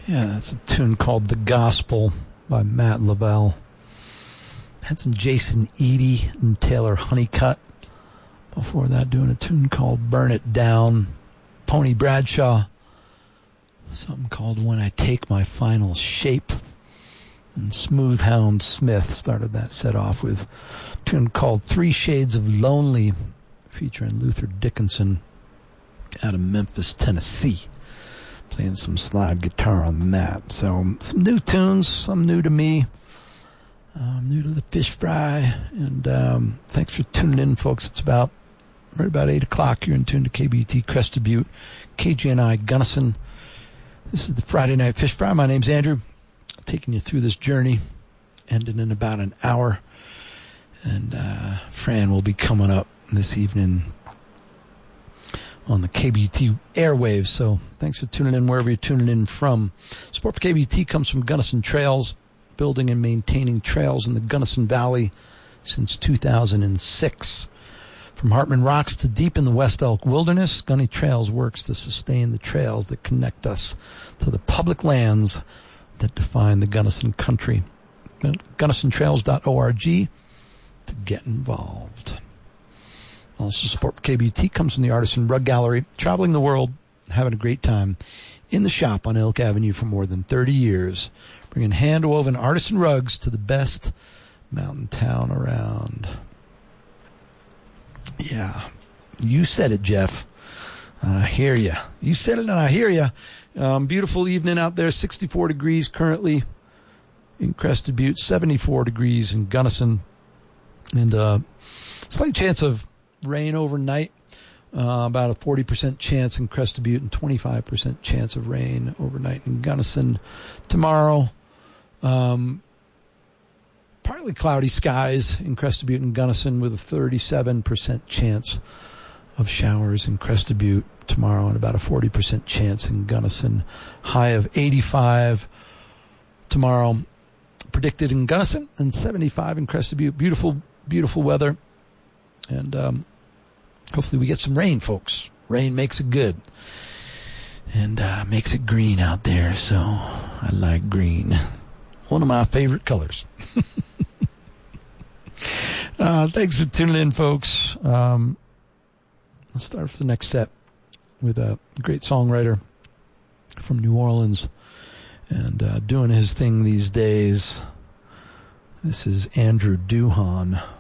Yeah, that's a tune called The Gospel by Matt Lavelle. Had some Jason Eady and Taylor Honeycutt. Before that, doing a tune called Burn It Down. Pony Bradshaw. Something called When I Take My Final Shape. And Smoothhound Smith started that set off with a tune called 3 Shades of Lonely, featuring Luther Dickinson out of Memphis, Tennessee. Playing some slide guitar on that. So some new tunes, some new to me. New to the fish fry. And thanks for tuning in, folks. It's right about 8 o'clock. You're in tune to KBT Crested Butte, KGNI Gunnison. This is the Friday Night Fish Fry. My name's Andrew. Taking you through this journey, ending in about an hour. And Fran will be coming up this evening on the KBT airwaves. So thanks for tuning in wherever you're tuning in from. Support for KBT comes from Gunnison Trails, building and maintaining trails in the Gunnison Valley since 2006. From Hartman Rocks to deep in the West Elk Wilderness, Gunny Trails works to sustain the trails that connect us to the public lands that define the Gunnison country. GunnisonTrails.org to get involved. Also, support for KBT comes from the Artisan Rug Gallery, traveling the world, having a great time in the shop on Elk Avenue for more than 30 years, bringing hand-woven artisan rugs to the best mountain town around. Yeah, you said it, Jeff. I hear you. You said it and I hear you. Beautiful evening out there, 64 degrees currently in Crested Butte, 74 degrees in Gunnison, and slight chance of rain overnight, about a 40% chance in Crested Butte and 25% chance of rain overnight in Gunnison. Tomorrow, partly cloudy skies in Crested Butte and Gunnison with a 37% chance of showers in Crested Butte tomorrow and about a 40% chance in Gunnison. High of 85 tomorrow predicted in Gunnison and 75 in Crested Butte. Beautiful, beautiful weather. And hopefully we get some rain, folks. Rain makes it good. And makes it green out there, so I like green. One of my favorite colors. Thanks for tuning in, folks. Let's start with the next set with a great songwriter from New Orleans and doing his thing these days. This is Andrew Duhon.